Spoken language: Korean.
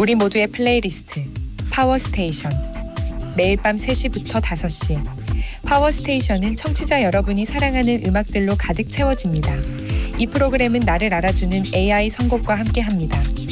우리 모두의 플레이리스트 파워스테이션. 매일 밤 3시부터 5시 파워스테이션은 청취자 여러분이 사랑하는 음악들로 가득 채워집니다. 이 프로그램은 나를 알아주는 AI 선곡과 함께합니다.